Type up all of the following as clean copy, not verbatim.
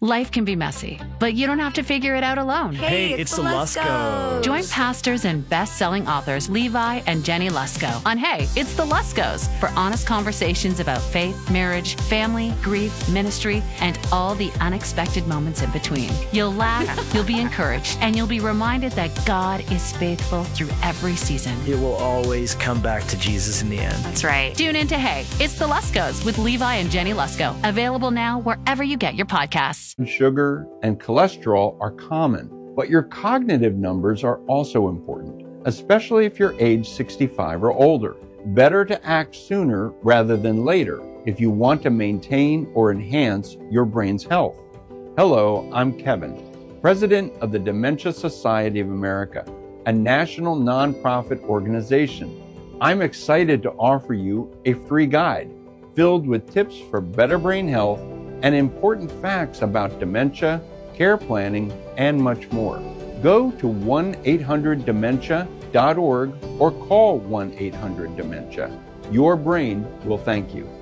Life can be messy, but you don't have to figure it out alone. Hey, it's the Luskos. Join pastors and best-selling authors Levi and Jenny Lusko on Hey, It's the Luskos for honest conversations about faith, marriage, family, grief, ministry, and all the unexpected moments in between. You'll laugh, you'll be encouraged, and you'll be reminded that God is faithful through every season. It will always come back to Jesus in the end. That's right. Tune in to Hey, It's the Luskos with Levi and Jenny Lusko. Available now wherever you get your podcasts. Sugar and cholesterol are common, but your cognitive numbers are also important, especially if you're age 65 or older. Better to act sooner rather than later if you want to maintain or enhance your brain's health. Hello, I'm Kevin, President of the Dementia Society of America, a national nonprofit organization. I'm excited to offer you a free guide filled with tips for better brain health and important facts about dementia, care planning, and much more. Go to 1-800-DEMENTIA.org or call 1-800-DEMENTIA. Your brain will thank you.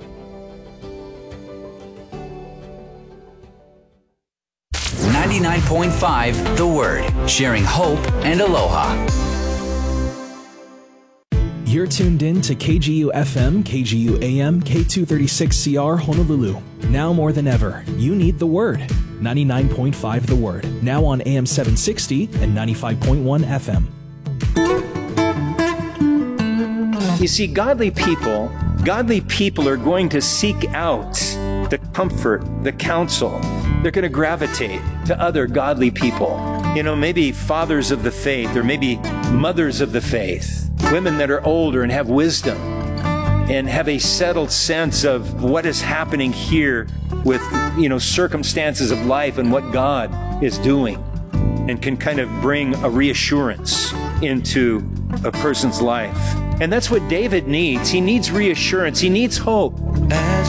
99.5 The Word, sharing hope and aloha. You're tuned in to KGU FM, KGU AM, K236CR Honolulu. Now more than ever, you need the Word. 99.5 The Word, now on AM 760 and 95.1 FM. You see, godly people are going to seek out the comfort, the counsel. They're going to gravitate to other godly people. You know, maybe fathers of the faith, or maybe mothers of the faith, women that are older and have wisdom and have a settled sense of what is happening here with, circumstances of life and what God is doing, and can kind of bring a reassurance into a person's life. And that's what David needs. He needs reassurance. He needs hope. As